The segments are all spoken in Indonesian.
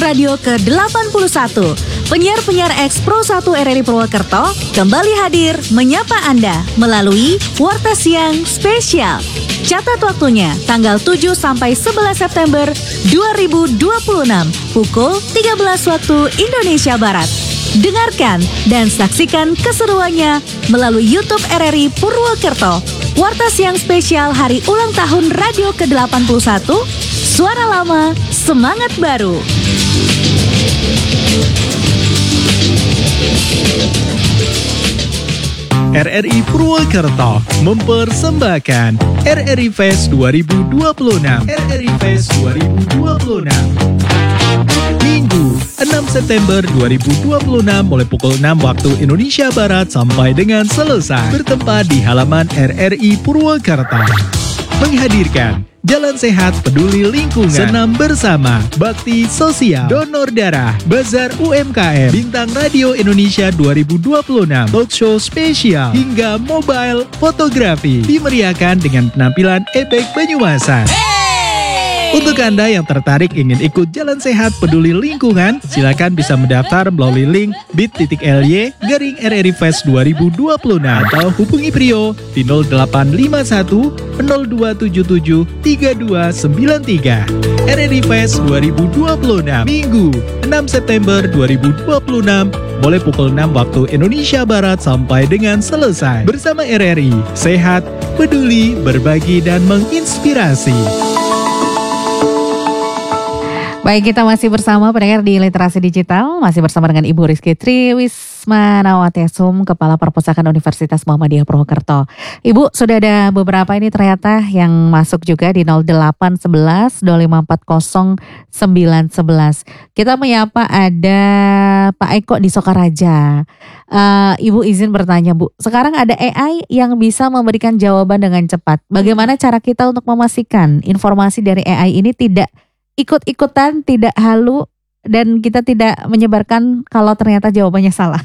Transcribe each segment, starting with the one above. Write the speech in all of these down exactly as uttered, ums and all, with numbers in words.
radio ke delapan puluh satu. Penyiar-penyiar X Pro satu R R I Purwokerto kembali hadir menyapa Anda melalui Warta Siang Spesial. Catat waktunya tanggal tujuh sampai sebelas September dua ribu dua puluh enam pukul tiga belas waktu Indonesia Barat. Dengarkan dan saksikan keseruannya melalui YouTube R R I Purwokerto. Warta Siang Spesial Hari Ulang Tahun Radio ke delapan puluh satu, Suara Lama, Semangat Baru. R R I Purwokerto mempersembahkan R R I Fest dua ribu dua puluh enam. R R I Fest dua ribu dua puluh enam. Minggu enam September dua ribu dua puluh enam mulai pukul enam waktu Indonesia Barat sampai dengan selesai. Bertempat di halaman R R I Purwokerto. Menghadirkan Jalan Sehat Peduli Lingkungan, Senam Bersama, Bakti Sosial, Donor Darah, Bazar U M K M, Bintang Radio Indonesia dua ribu dua puluh enam, Talk Show Spesial, hingga Mobile Fotografi. Dimeriahkan dengan penampilan Ebek Banyumasan. Untuk Anda yang tertarik ingin ikut Jalan Sehat Peduli Lingkungan, silakan bisa mendaftar melalui link bit.ly garing R R I Fest dua ribu dua puluh enam atau hubungi Prio di nol delapan lima satu nol dua tujuh tujuh tiga dua sembilan tiga. R R I Fest dua ribu dua puluh enam, Minggu enam September dua ribu dua puluh enam, mulai pukul enam waktu Indonesia Barat sampai dengan selesai. Bersama R R I, sehat, peduli, berbagi, dan menginspirasi. Baik, kita masih bersama pendengar di Literasi Digital, masih bersama dengan Ibu Rizky Triwismanawatiasum, Kepala Perpustakaan Universitas Muhammadiyah Purwokerto. Ibu, sudah ada beberapa ini ternyata yang masuk juga di nol delapan satu satu dua lima empat nol sembilan satu satu. Kita menyapa ada Pak Eko di Sokaraja. Uh, Ibu izin bertanya, Bu, sekarang ada A I yang bisa memberikan jawaban dengan cepat. Bagaimana cara kita untuk memastikan informasi dari A I ini tidak ikut-ikutan, tidak halu, dan kita tidak menyebarkan kalau ternyata jawabannya salah.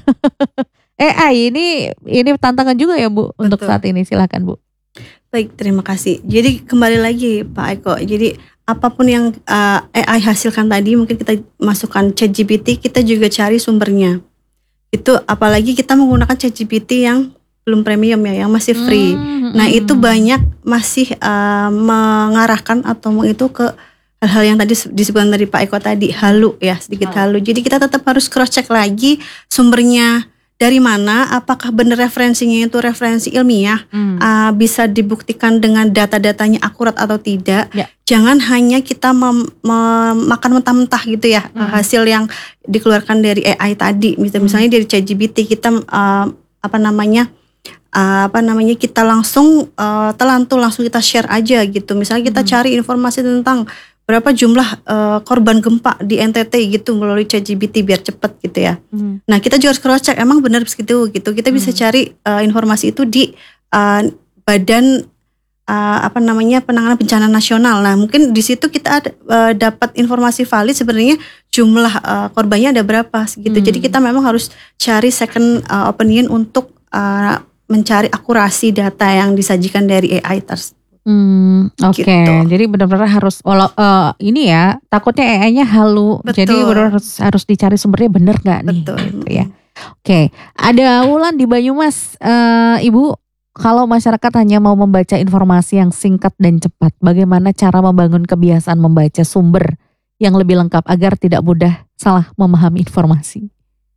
A I ini ini tantangan juga ya, Bu. Betul. Untuk saat ini, silakan, Bu. Baik, terima kasih. Jadi kembali lagi Pak Eko. Jadi apapun yang uh, A I hasilkan tadi, mungkin kita masukkan ChatGPT, kita juga cari sumbernya. Itu apalagi kita menggunakan ChatGPT yang belum premium ya, yang masih free. Hmm, nah hmm. itu banyak masih uh, mengarahkan atau itu ke hal-hal yang tadi disebutkan dari Pak Eko tadi, halu ya, sedikit oh. halu. Jadi kita tetap harus cross check lagi sumbernya dari mana, apakah benar referensinya itu referensi ilmiah, hmm. uh, bisa dibuktikan dengan data-datanya akurat atau tidak. Ya. Jangan hanya kita mem- mem- makan mentah-mentah gitu ya, hmm. hasil yang dikeluarkan dari A I tadi. Misalnya hmm. dari ChatGPT kita uh, apa namanya? Uh, apa namanya kita langsung uh, telantul langsung kita share aja gitu. Misalnya kita hmm. cari informasi tentang berapa jumlah uh, korban gempa di N T T gitu melalui ChatGPT biar cepet gitu ya. Hmm. Nah kita juga harus cross check emang benar begitu gitu. Kita bisa hmm. cari uh, informasi itu di uh, badan uh, apa namanya penanganan bencana nasional. Nah mungkin di situ kita ada, uh, dapat informasi valid sebenarnya jumlah uh, korbannya ada berapa gitu. Hmm. Jadi kita memang harus cari second uh, opinion untuk uh, mencari akurasi data yang disajikan dari A I tersebut. Hmm, oke. Okay. Gitu. Jadi benar-benar harus, walau uh, ini ya, takutnya A I-nya halu. Betul. Jadi benar harus harus dicari sumbernya benar nggak nih? Betul. Gitu ya. Oke. Okay. Ada Wulan di Banyumas, uh, Ibu. Kalau masyarakat hanya mau membaca informasi yang singkat dan cepat, bagaimana cara membangun kebiasaan membaca sumber yang lebih lengkap agar tidak mudah salah memahami informasi?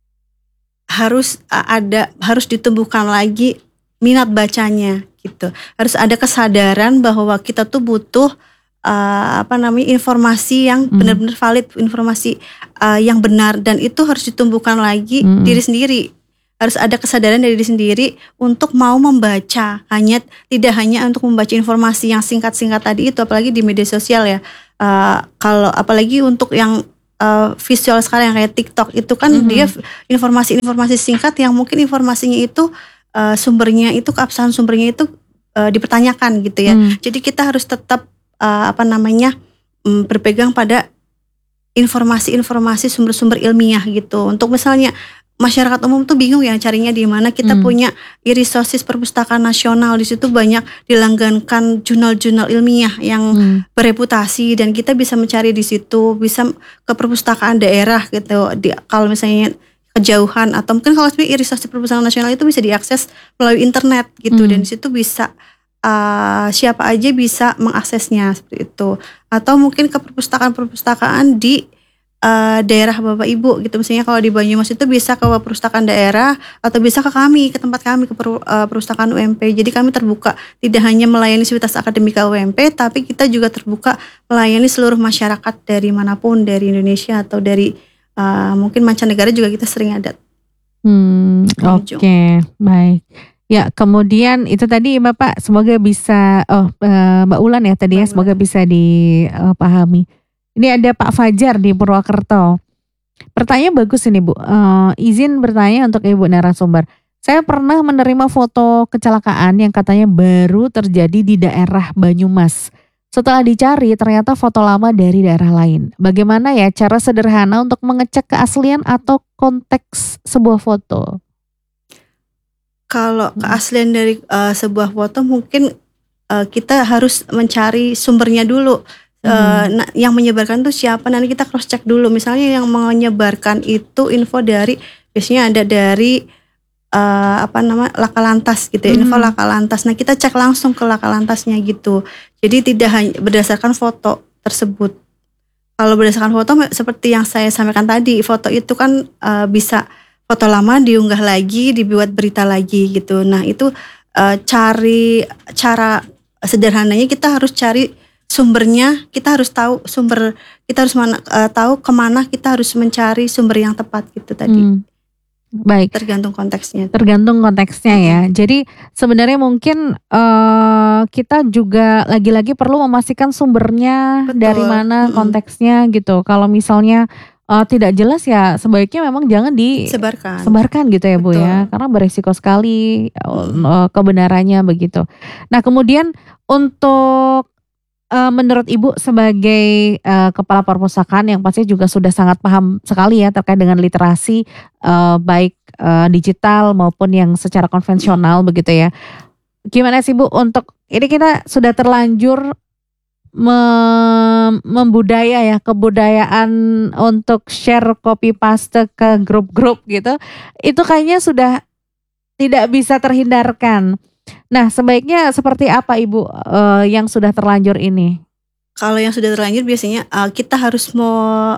Harus ada, harus ditumbuhkan lagi minat bacanya. Gitu. Harus ada kesadaran bahwa kita tuh butuh uh, apa namanya informasi yang hmm. benar-benar valid, informasi uh, yang benar, dan itu harus ditumbuhkan lagi hmm. diri sendiri. Harus ada kesadaran dari diri sendiri untuk mau membaca, hanya tidak hanya untuk membaca informasi yang singkat-singkat tadi itu, apalagi di media sosial ya. Uh, kalau apalagi untuk yang uh, visual sekarang yang kayak TikTok itu kan hmm. dia informasi-informasi singkat yang mungkin informasinya itu Uh, sumbernya itu keabsahan sumbernya itu uh, dipertanyakan gitu ya. Hmm. Jadi kita harus tetap uh, apa namanya um, berpegang pada informasi-informasi sumber-sumber ilmiah gitu. Untuk misalnya masyarakat umum tuh bingung ya carinya di mana. Kita Hmm. punya e-resources perpustakaan nasional, di situ banyak dilanggankan jurnal-jurnal ilmiah yang Hmm. bereputasi dan kita bisa mencari di situ, bisa ke perpustakaan daerah gitu. Di, kalau misalnya kejauhan atau mungkin kalau sebenarnya e-resources perpustakaan nasional itu bisa diakses melalui internet gitu, Hmm. dan di situ bisa uh, siapa aja bisa mengaksesnya seperti itu. Atau mungkin ke perpustakaan-perpustakaan di uh, daerah Bapak Ibu gitu. Misalnya kalau di Banyumas itu bisa ke perpustakaan daerah atau bisa ke kami, ke tempat kami, ke per, uh, perpustakaan U M P. Jadi kami terbuka tidak hanya melayani Sivitas Akademika U M P, tapi kita juga terbuka melayani seluruh masyarakat dari manapun, dari Indonesia atau dari uh, mungkin mancanegara juga kita sering ada. Hmm, oke, Pengunjung. baik. Ya, kemudian itu tadi Bapak semoga bisa, oh eh, Mbak Ulan ya tadi ya, Mbak semoga Ulan. bisa dipahami. Ini ada Pak Fajar di Purwokerto. Pertanyaan bagus ini Bu. Eh, izin bertanya untuk Ibu narasumber. Saya pernah menerima foto kecelakaan yang katanya baru terjadi di daerah Banyumas. Setelah dicari ternyata foto lama dari daerah lain. Bagaimana ya cara sederhana untuk mengecek keaslian atau konteks sebuah foto? Kalau Hmm. keaslian dari uh, sebuah foto mungkin uh, kita harus mencari sumbernya dulu. Uh, Hmm. nah, yang menyebarkan itu siapa, nanti kita cross check dulu. Misalnya yang menyebarkan itu info dari, biasanya ada dari uh, apa nama Laka Lantas gitu ya, info Hmm. Laka Lantas. Nah kita cek langsung ke Laka Lantasnya gitu. Jadi tidak hanya berdasarkan foto tersebut. Kalau berdasarkan foto seperti yang saya sampaikan tadi, foto itu kan uh, bisa foto lama diunggah lagi, dibuat berita lagi gitu. Nah itu uh, cari cara sederhananya kita harus cari sumbernya, kita harus tahu sumber, kita harus mana, uh, tahu kemana kita harus mencari sumber yang tepat gitu tadi. Hmm. Baik. Tergantung konteksnya. Tergantung konteksnya ya. Mm-mm. Jadi sebenarnya mungkin uh, kita juga lagi-lagi perlu memastikan sumbernya. Betul. Dari mana Mm-mm. konteksnya gitu. Kalau misalnya uh, tidak jelas ya sebaiknya memang jangan Sebarkan. disebarkan gitu ya Bu Betul. ya. Karena beresiko sekali Mm-mm. uh, kebenarannya begitu. Nah kemudian untuk Uh, menurut Ibu sebagai uh, kepala perpustakaan yang pasti juga sudah sangat paham sekali ya terkait dengan literasi uh, baik uh, digital maupun yang secara konvensional begitu ya. Gimana sih Bu untuk ini kita sudah terlanjur mem- membudaya ya kebudayaan untuk share copy paste ke grup-grup gitu. Itu kayaknya sudah tidak bisa terhindarkan. Nah, sebaiknya seperti apa Ibu uh, yang sudah terlanjur ini? Kalau yang sudah terlanjur biasanya uh, kita harus mau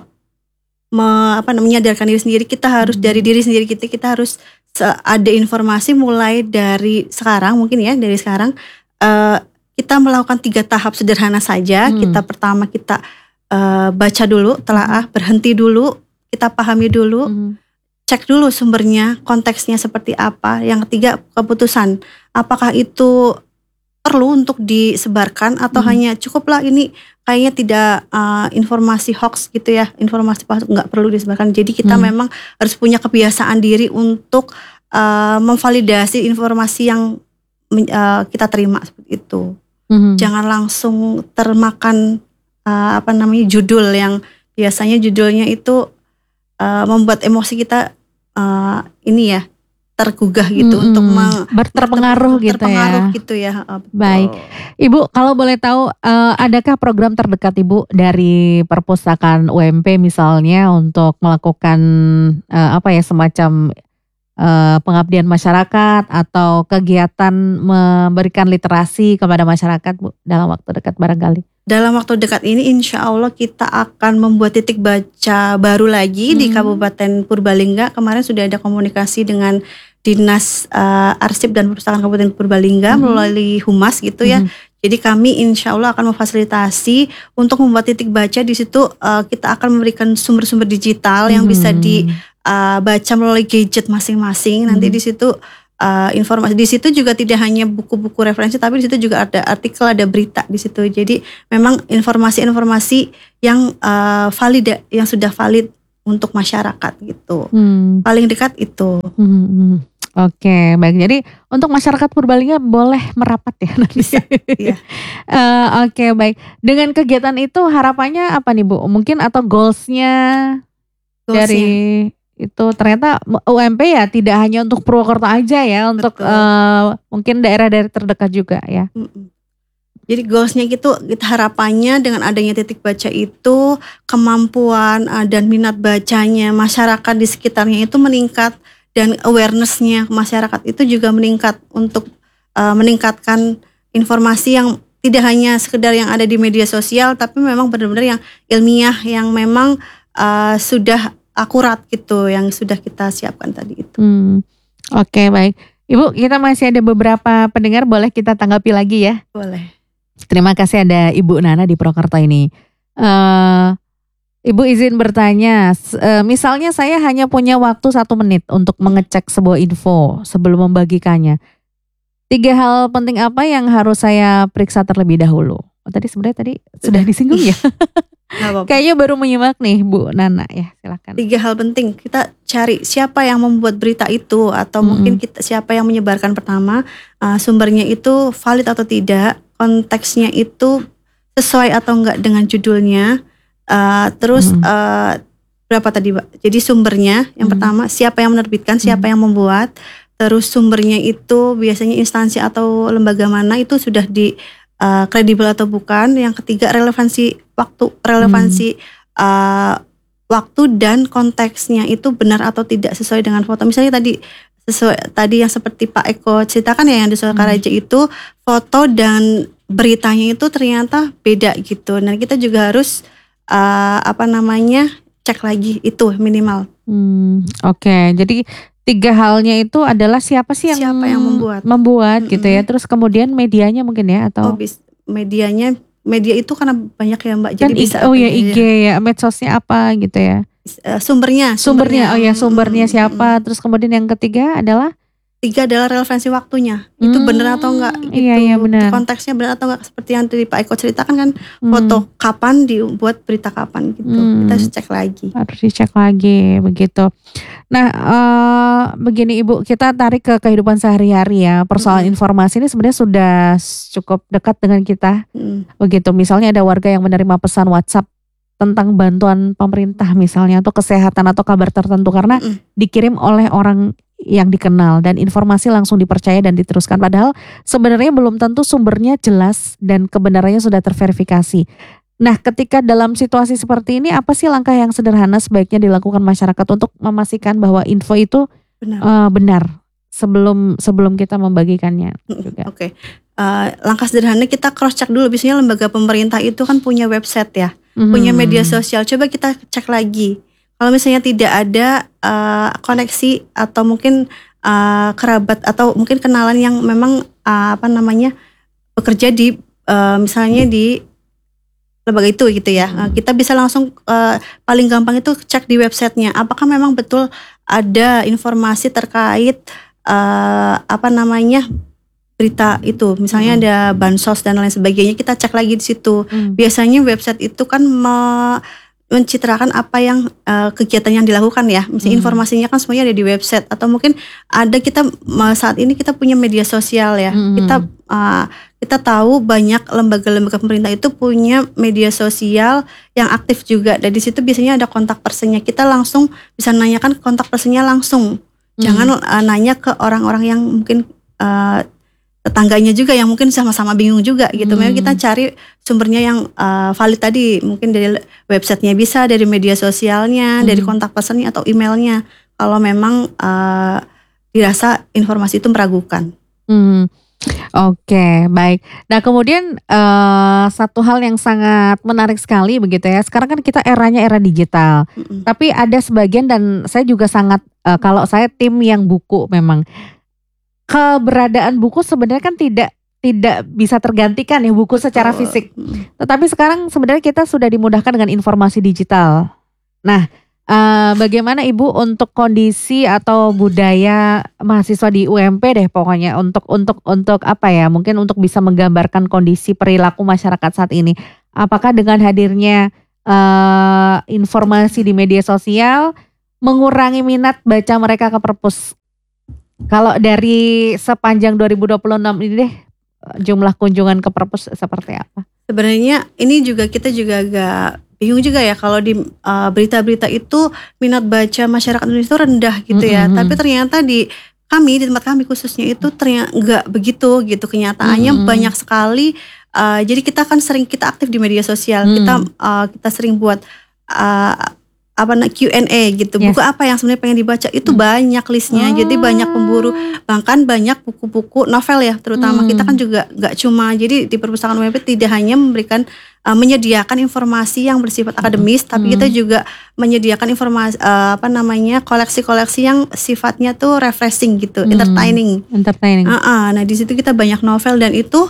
me, apa namanya menyadarkan diri sendiri. Kita harus Hmm. dari diri sendiri kita kita harus se- ada informasi mulai dari sekarang mungkin ya dari sekarang uh, kita melakukan tiga tahap sederhana saja. Hmm. Kita pertama kita uh, baca dulu, telaah, berhenti dulu, kita pahami dulu. Hmm. Cek dulu sumbernya, konteksnya seperti apa. Yang ketiga, keputusan. Apakah itu perlu untuk disebarkan atau Hmm. hanya cukuplah ini kayaknya tidak uh, informasi hoax gitu ya, informasi palsu nggak perlu disebarkan. Jadi kita Hmm. memang harus punya kebiasaan diri untuk uh, memvalidasi informasi yang uh, kita terima seperti itu. Hmm. Jangan langsung termakan uh, apa namanya judul yang biasanya judulnya itu uh, membuat emosi kita Uh, ini ya tergugah gitu Mm-mm. untuk meng, Berterpengaruh gitu terpengaruh ya. gitu ya. Uh, betul. Baik. Ibu kalau boleh tahu uh, adakah program terdekat Ibu dari perpustakaan U M P misalnya untuk melakukan uh, apa ya semacam uh, pengabdian masyarakat atau kegiatan memberikan literasi kepada masyarakat Bu dalam waktu dekat barangkali? Dalam waktu dekat ini insya Allah kita akan membuat titik baca baru lagi Hmm. di Kabupaten Purbalingga. Kemarin sudah ada komunikasi dengan Dinas uh, Arsip dan Perpustakaan Kabupaten Purbalingga Hmm. melalui Humas gitu ya. Hmm. Jadi kami insya Allah akan memfasilitasi untuk membuat titik baca di situ. Uh, kita akan memberikan sumber-sumber digital yang bisa dibaca uh, melalui gadget masing-masing. Nanti Hmm. di situ uh, informasi di situ juga tidak hanya buku-buku referensi, tapi di situ juga ada artikel, ada berita di situ. Jadi memang informasi-informasi yang uh, valid, yang sudah valid untuk masyarakat gitu. Hmm. Paling dekat itu. Hmm, hmm. Oke, baik. Jadi untuk masyarakat Purbalingga boleh merapat ya nanti. Bisa, iya. Eh, Oke, baik. Dengan kegiatan itu harapannya apa nih Bu? Mungkin atau goalsnya Goalsnya. dari itu ternyata U M P ya tidak hanya untuk Purwokerto aja ya, untuk uh, mungkin daerah-daerah terdekat juga ya. Mm-mm. Jadi goalsnya gitu, kita harapannya dengan adanya titik baca itu kemampuan uh, dan minat bacanya masyarakat di sekitarnya itu meningkat, dan awarenessnya masyarakat itu juga meningkat untuk uh, meningkatkan informasi yang tidak hanya sekedar yang ada di media sosial, tapi memang benar-benar yang ilmiah, yang memang uh, sudah akurat gitu, yang sudah kita siapkan tadi itu. Hmm. Oke, baik. Ibu, kita masih ada beberapa pendengar, boleh kita tanggapi lagi ya? Boleh. Terima kasih ada Ibu Nana di Purwokerto ini. Uh, Ibu izin bertanya, uh, misalnya saya hanya punya waktu satu menit untuk mengecek sebuah info sebelum membagikannya. Tiga hal penting apa yang harus saya periksa terlebih dahulu? Oh, tadi sebenarnya tadi sudah disinggung ya. Kayaknya baru menyimak nih Bu Nana ya, silakan. Tiga hal penting, kita cari siapa yang membuat berita itu, atau mm-hmm. mungkin kita siapa yang menyebarkan pertama, uh, sumbernya itu valid atau tidak, konteksnya itu sesuai atau enggak dengan judulnya, uh, terus mm-hmm. uh, berapa tadi Pak? Jadi sumbernya yang mm-hmm. pertama, siapa yang menerbitkan, siapa mm-hmm. yang membuat, terus sumbernya itu biasanya instansi atau lembaga mana, itu sudah di kredibel uh, atau bukan. Yang ketiga, relevansi waktu, relevansi hmm. uh, waktu dan konteksnya itu benar atau tidak sesuai dengan foto. Misalnya tadi sesuai tadi yang seperti Pak Eko ceritakan ya, yang di Sukaraja hmm. itu foto dan beritanya itu ternyata beda gitu. Nah, kita juga harus uh, apa namanya cek lagi itu minimal. Hmm, Oke, okay. Jadi tiga halnya itu adalah siapa sih yang siapa yang membuat membuat mm-hmm. gitu ya. Terus kemudian medianya mungkin ya, atau oh, bis, medianya media itu karena banyak ya Mbak. Jadi bisa oh ya I G ya, medsosnya apa gitu ya. Sumbernya, sumbernya, sumbernya oh ya sumbernya hmm, siapa. Hmm. Terus kemudian yang ketiga adalah tiga adalah relevansi waktunya. Itu hmm, benar atau enggak gitu. Iya, iya, benar. Konteksnya benar atau enggak, seperti yang tadi Pak Eko ceritakan kan, hmm. foto kapan dibuat, berita kapan gitu. Hmm. Kita harus cek lagi. Harus dicek lagi begitu. Nah, uh, begini Ibu, kita tarik ke kehidupan sehari-hari ya. Persoalan hmm. informasi ini sebenarnya sudah cukup dekat dengan kita. Hmm. Begitu. Misalnya ada warga yang menerima pesan WhatsApp tentang bantuan pemerintah misalnya, atau kesehatan atau kabar tertentu, karena hmm. dikirim oleh orang yang dikenal dan informasi langsung dipercaya dan diteruskan, padahal sebenarnya belum tentu sumbernya jelas dan kebenarannya sudah terverifikasi. Nah, ketika dalam situasi seperti ini, apa sih langkah yang sederhana sebaiknya dilakukan masyarakat untuk memastikan bahwa info itu benar, uh, benar sebelum sebelum kita membagikannya juga? Oke, okay. uh, langkah sederhana kita cross check dulu. Biasanya lembaga pemerintah itu kan punya website ya, mm-hmm. punya media sosial. Coba kita cek lagi. Kalau misalnya tidak ada uh, koneksi atau mungkin uh, kerabat atau mungkin kenalan yang memang uh, apa namanya bekerja di uh, misalnya di lembaga itu gitu ya, uh, kita bisa langsung uh, paling gampang itu cek di websitenya. Apakah memang betul ada informasi terkait uh, apa namanya berita itu, misalnya hmm. ada bansos dan lain sebagainya. Kita cek lagi di situ. Hmm. Biasanya website itu kan me- mencitrakan apa yang uh, kegiatan yang dilakukan ya. Misalnya hmm. informasinya kan semuanya ada di website, atau mungkin ada kita saat ini kita punya media sosial ya. Hmm. Kita uh, kita tahu banyak lembaga-lembaga pemerintah itu punya media sosial yang aktif juga. Dan di situ biasanya ada kontak personnya. Kita langsung bisa nanyakan kontak personnya langsung. Hmm. Jangan uh, nanya ke orang-orang yang mungkin uh, tetangganya juga yang mungkin sama-sama bingung juga gitu. Memang hmm. kita cari sumbernya yang uh, valid tadi, mungkin dari websitenya bisa, dari media sosialnya, hmm. dari kontak personnya atau emailnya. Kalau memang uh, dirasa informasi itu meragukan. Hmm. Oke, okay, baik. Nah, kemudian uh, satu hal yang sangat menarik sekali begitu ya. Sekarang kan kita eranya era digital. Hmm. Tapi ada sebagian, dan saya juga sangat uh, kalau saya tim yang buku memang. Keberadaan buku sebenarnya kan tidak tidak bisa tergantikan ya, buku secara fisik. Tetapi sekarang sebenarnya kita sudah dimudahkan dengan informasi digital. Nah, uh, bagaimana Ibu untuk kondisi atau budaya mahasiswa di U M P deh pokoknya, untuk untuk untuk apa ya? Mungkin untuk bisa menggambarkan kondisi perilaku masyarakat saat ini. Apakah dengan hadirnya uh, informasi di media sosial mengurangi minat baca mereka ke perpus? Kalau dari sepanjang dua ribu dua puluh enam ini deh, jumlah kunjungan ke perpus seperti apa? Sebenarnya ini juga kita juga agak bingung juga ya kalau di uh, berita-berita itu minat baca masyarakat Indonesia itu rendah gitu ya. Mm-mm. Tapi ternyata di kami di tempat kami khususnya itu ternyata nggak begitu gitu kenyataannya. Mm-mm. Banyak sekali. Uh, jadi kita kan sering kita aktif di media sosial. Mm. Kita uh, kita sering buat uh, apa na- Q and A gitu. Yes. Buku apa yang sebenarnya pengen dibaca itu Mm. banyak listnya. Oh. Jadi banyak pemburu, bahkan banyak buku-buku novel ya terutama. Mm. Kita kan juga nggak cuma jadi di perpustakaan U M P tidak hanya memberikan uh, menyediakan informasi yang bersifat akademis, tapi Mm. kita juga menyediakan informasi uh, apa namanya koleksi-koleksi yang sifatnya tuh refreshing gitu, Mm. entertaining. Entertaining. Uh-uh. Nah di situ kita banyak novel dan itu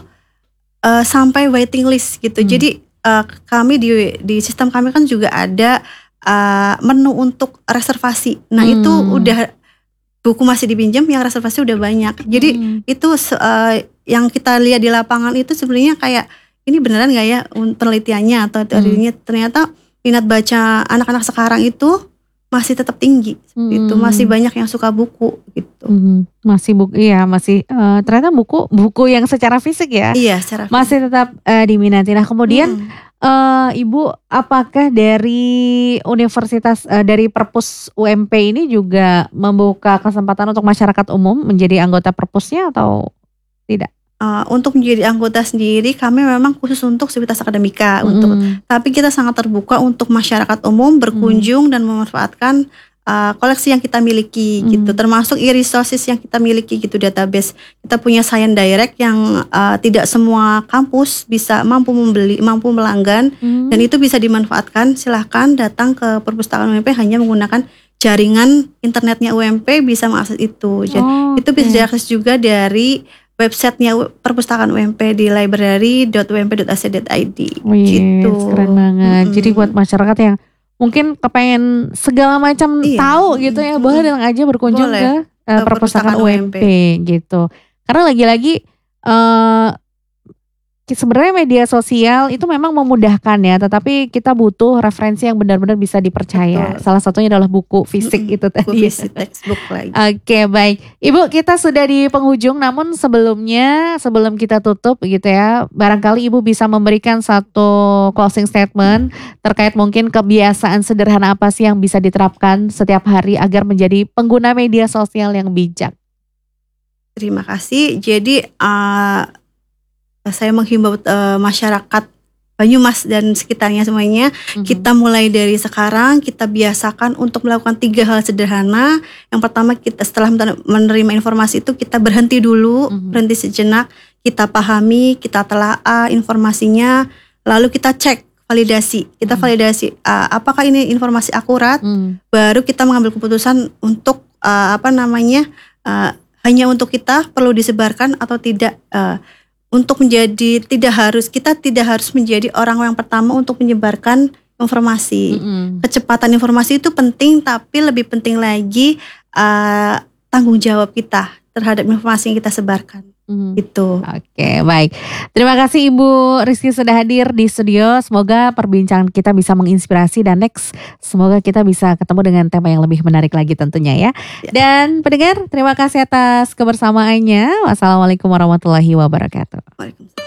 uh, sampai waiting list gitu. Mm. Jadi uh, kami di di sistem kami kan juga ada uh, menu untuk reservasi. Nah Hmm. itu udah buku masih dipinjam, yang reservasi udah banyak. Jadi Hmm. itu uh, yang kita lihat di lapangan itu sebenarnya kayak ini beneran nggak ya penelitiannya atau teorinya. Ternyata minat baca anak-anak sekarang itu masih tetap tinggi. Hmm. Itu masih banyak yang suka buku gitu. Mhm. Masih buku, iya masih eh, ternyata buku buku yang secara fisik ya Iya, secara masih tetap eh, diminati. Nah kemudian Hmm. eh, Ibu, apakah dari universitas eh, dari Perpus U M P ini juga membuka kesempatan untuk masyarakat umum menjadi anggota Perpusnya atau tidak? Uh, untuk menjadi anggota sendiri kami memang khusus untuk sivitas akademika untuk Mm-mm. tapi kita sangat terbuka untuk masyarakat umum berkunjung dan memanfaatkan uh, koleksi yang kita miliki Mm. gitu, termasuk e-resources yang kita miliki gitu, database. Kita punya Science Direct yang uh, tidak semua kampus bisa mampu membeli, mampu melanggan, Mm. dan itu bisa dimanfaatkan. Silahkan datang ke perpustakaan U M P hanya menggunakan jaringan internetnya U M P bisa mengakses itu. Jadi Oh, itu bisa oke. diakses juga dari websitenya U- perpustakaan U M P di library dot u m p dot a c dot i d Wih, gitu. keren banget. Mm-mm. Jadi buat masyarakat yang mungkin kepengen segala macam Iya. tahu gitu ya, Mm-mm. boleh datang aja berkunjung Boleh. ke, eh, Ke perpustakaan perpustakaan U M P U M gitu. Karena lagi-lagi eh sebenarnya media sosial itu memang memudahkan ya, tetapi kita butuh referensi yang benar-benar bisa dipercaya. Betul. Salah satunya adalah buku fisik Mm-mm. itu Buku tadi. fisik, textbook lagi. Oke, baik. Ibu, kita sudah di penghujung, namun sebelumnya, sebelum kita tutup gitu ya, barangkali Ibu bisa memberikan satu closing statement terkait mungkin kebiasaan sederhana apa sih yang bisa diterapkan setiap hari agar menjadi pengguna media sosial yang bijak. Terima kasih. Jadi uh, saya menghimbau uh, masyarakat Banyumas dan sekitarnya semuanya, Mhm. kita mulai dari sekarang kita biasakan untuk melakukan tiga hal sederhana. Yang pertama, kita setelah menerima informasi itu kita berhenti dulu, Mhm. berhenti sejenak, kita pahami, kita telaah informasinya, lalu kita cek validasi. Kita Mhm. validasi uh, apakah ini informasi akurat, Hmm. baru kita mengambil keputusan untuk uh, apa namanya uh, hanya untuk kita perlu disebarkan atau tidak. Uh, untuk menjadi tidak harus kita tidak harus menjadi orang yang pertama untuk menyebarkan informasi. Mm-mm. Kecepatan informasi itu penting, tapi lebih penting lagi uh, tanggung jawab kita terhadap informasi yang kita sebarkan. Mhm. Gitu. Oke, baik. Terima kasih Ibu Rizky sudah hadir di studio. Semoga perbincangan kita bisa menginspirasi dan next semoga kita bisa ketemu dengan tema yang lebih menarik lagi tentunya ya. Ya. Dan pendengar, terima kasih atas kebersamaannya. Wassalamualaikum warahmatullahi wabarakatuh. Waalaikumsalam.